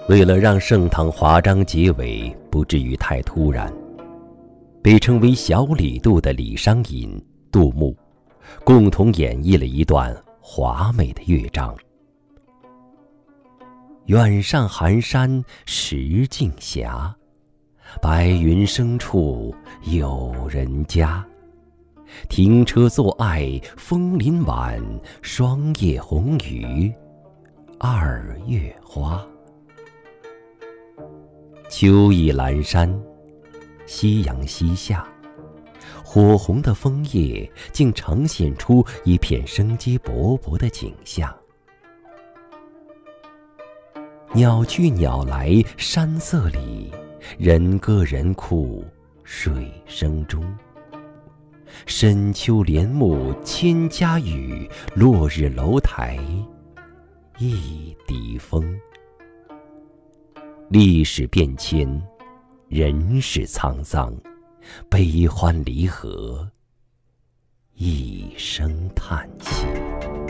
为了让盛唐华章结尾不至于太突然，被称为小李杜的李商隐、杜牧共同演绎了一段华美的乐章。远上寒山石径斜，白云深处有人家。停车坐爱枫林晚，霜叶红于二月花。秋意阑珊，夕阳西下，火红的枫叶竟呈现出一片生机勃勃的景象。鸟去鸟来山色里，人歌人哭水声中。深秋帘幕千家雨，落日楼台一笛风。历史变迁，人世沧桑，悲欢离合一声